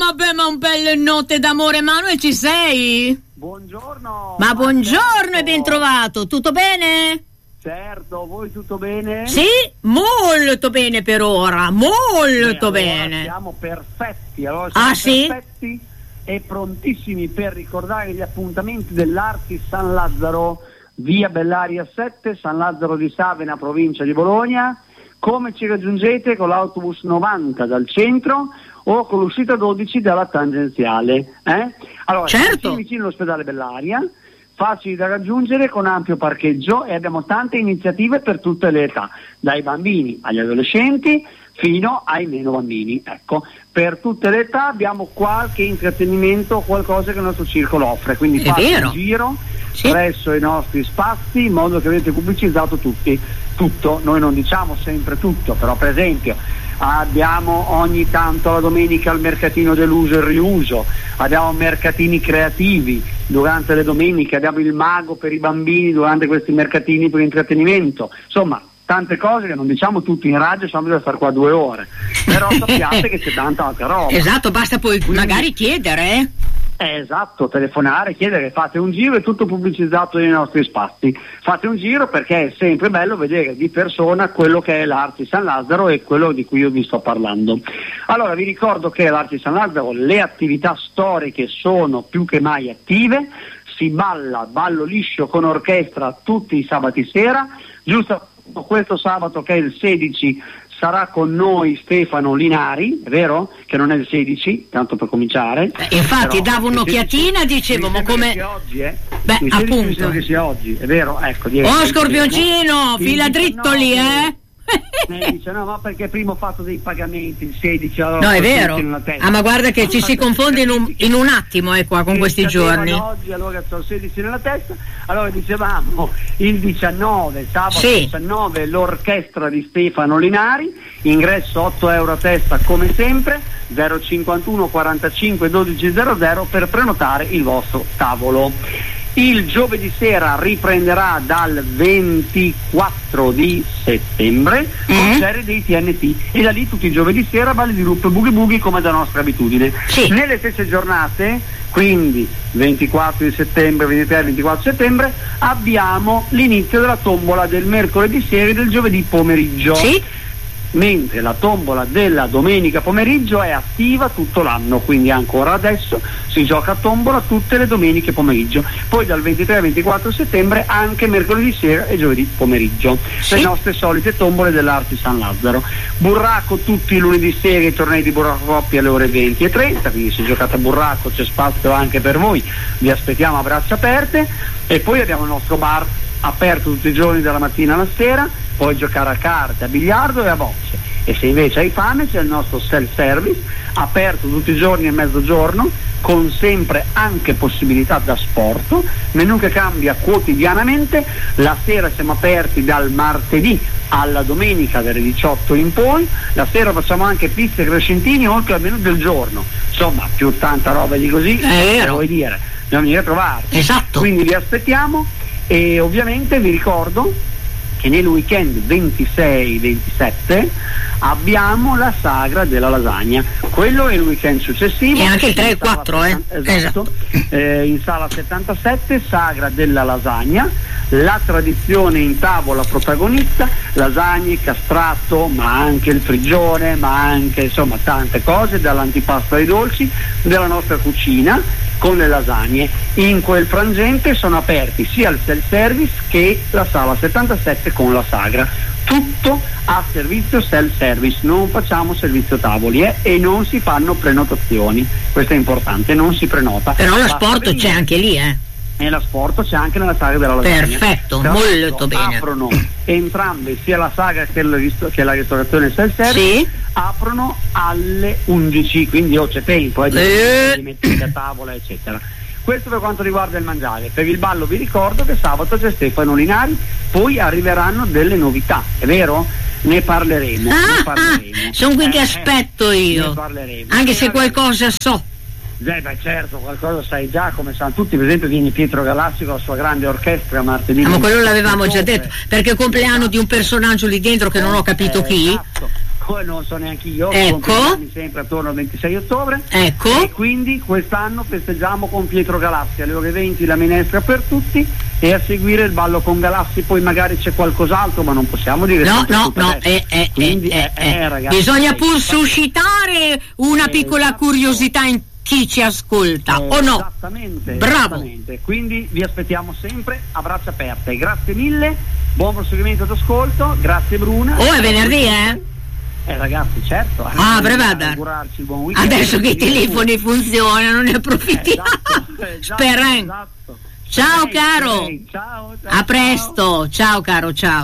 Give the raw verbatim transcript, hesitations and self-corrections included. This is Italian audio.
beh, ma un bel notte d'amore. Manuel, ci sei? Buongiorno. Ma buongiorno e ben trovato. Tutto bene? Certo, voi tutto bene? Sì, molto bene per ora, molto Beh, allora bene. Siamo perfetti, allora siamo Ah, sì? perfetti e prontissimi per ricordare gli appuntamenti dell'Arti San Lazzaro, via Bellaria sette, San Lazzaro di Savena, provincia di Bologna. Come ci raggiungete? Con l'autobus novanta dal centro o con l'uscita dodici dalla tangenziale. Eh? Allora, certo. Siamo vicino all'ospedale Bellaria, facili da raggiungere, con ampio parcheggio, e abbiamo tante iniziative per tutte le età, dai bambini agli adolescenti fino ai meno bambini. Ecco, per tutte le età abbiamo qualche intrattenimento, qualcosa che il nostro circolo offre, quindi fate un giro sì. presso i nostri spazi in modo che avete pubblicizzato tutti, tutto. Noi non diciamo sempre tutto, però per esempio abbiamo ogni tanto la domenica il mercatino dell'uso e riuso, abbiamo mercatini creativi durante le domeniche, abbiamo il mago per i bambini durante questi mercatini per intrattenimento, insomma tante cose che non diciamo tutti in radio, siamo da stare qua due ore, però sappiate che c'è tanta altra roba. Esatto, basta poi Quindi, magari chiedere, eh? Eh, esatto, telefonare, chiedere, fate un giro, è tutto pubblicizzato nei nostri spazi. Fate un giro perché è sempre bello vedere di persona quello che è l'Arti San Lazzaro e quello di cui io vi sto parlando. Allora vi ricordo che l'Arti San Lazzaro, le attività storiche sono più che mai attive, si balla, ballo liscio con orchestra tutti i sabati sera, giusto questo sabato che è il sedici sarà con noi Stefano Linari, è vero? Che non è il sedici, tanto per cominciare. Eh, infatti davo un'occhiatina, dicevo, ma come... Che oggi, eh? Beh, il appunto. Che sia oggi, è vero? Ecco, oh, Scorpioncino, fila dritto lì, eh? Eh, dice, no, ma perché prima ho fatto dei pagamenti il sedici, allora no, è vero. Ah, ma guarda che ci si confonde in un, in un attimo eh, qua con questi giorni. Oggi allora ho il sedici nella testa, allora dicevamo il diciannove, sabato sì. diciannove, l'orchestra di Stefano Linari, ingresso otto euro a testa come sempre, zero cinquantuno quarantacinque dodici zero zero per prenotare il vostro tavolo. Il giovedì sera riprenderà dal ventiquattro di settembre mm. con serie dei T N T e da lì tutti i giovedì sera balli di gruppo boogie boogie come da nostra abitudine. Sì. Nelle stesse giornate, quindi ventiquattro di settembre, ventitré, ventiquattro settembre, abbiamo l'inizio della tombola del mercoledì sera e del giovedì pomeriggio. Sì. Mentre la tombola della domenica pomeriggio è attiva tutto l'anno, quindi ancora adesso si gioca a tombola tutte le domeniche pomeriggio, poi dal ventitré al ventiquattro settembre anche mercoledì sera e giovedì pomeriggio, sì. le nostre solite tombole dell'Arti San Lazzaro. Burraco tutti i lunedì sera, i tornei di burraco coppia alle ore venti e trenta, quindi se giocate a burraco c'è spazio anche per voi, vi aspettiamo a braccia aperte. E poi abbiamo il nostro bar aperto tutti i giorni dalla mattina alla sera, puoi giocare a carte, a biliardo e a bocce. E se invece hai fame c'è il nostro self-service aperto tutti i giorni a mezzogiorno, con sempre anche possibilità da sport, menù che cambia quotidianamente. La sera siamo aperti dal martedì alla domenica dalle diciotto in poi, la sera facciamo anche pizze e crescentini oltre al menù del giorno, insomma più tanta roba di così, che vuoi dire, bisogna venire a trovarci. Esatto. Quindi vi aspettiamo e ovviamente vi ricordo che nel weekend ventisei ventisette abbiamo la sagra della lasagna, quello è il weekend successivo e anche il tre e quattro eh? Esatto, esatto. Eh, in sala settantasette, sagra della lasagna, la tradizione in tavola protagonista, lasagne, castrato, ma anche il frigione, ma anche insomma tante cose, dall'antipasto ai dolci della nostra cucina con le lasagne. In quel frangente sono aperti sia il self-service che la sala settantasette con la sagra, tutto a servizio self-service, non facciamo servizio tavoli eh, e non si fanno prenotazioni, questo è importante, non si prenota. Però l'asporto c'è anche lì eh e l'asporto c'è anche nella sagra della lasagna. Perfetto, però molto bene. Aprono entrambe, sia la sagra che la, che la ristorazione self-service, sì. aprono alle undici, quindi oh, c'è tempo eh, di, eh. di mettere a tavola eccetera. Questo per quanto riguarda il mangiare. Per il ballo vi ricordo che sabato c'è Stefano Linari, poi arriveranno delle novità, è vero? Ne parleremo, ah, ne parleremo. Ah, sono qui che eh, aspetto io, ne parleremo. Anche se qualcosa so. Eh beh, certo, qualcosa sai già, come sanno tutti, per esempio viene Pietro Galassi con la sua grande orchestra martedì. Ma quello l'avevamo già detto, perché è il compleanno di un personaggio lì dentro che non ho capito eh, chi. Esatto. poi non so neanche io, ecco, sempre attorno al ventisei ottobre, ecco, e quindi quest'anno festeggiamo con Pietro Galassi alle ore venti la minestra per tutti e a seguire il ballo con Galassi. Poi magari c'è qualcos'altro, ma non possiamo dire no no no eh, eh, quindi, eh, eh, eh, ragazzi, bisogna pur suscitare una eh, piccola esatto. curiosità in chi ci ascolta, eh, o no? Esattamente, bravo, esattamente. Quindi vi aspettiamo sempre a braccia aperte. Grazie mille, buon proseguimento d'ascolto, grazie Bruna. Oh, è venerdì, eh? Eh ragazzi, certo. Ah, brevada. Adesso che i telefoni funzionano, ne approfittiamo. Esatto, esatto, Speren. esatto. Ciao Ehi, caro. ehi, ciao, ciao, a presto. Ciao caro, ciao.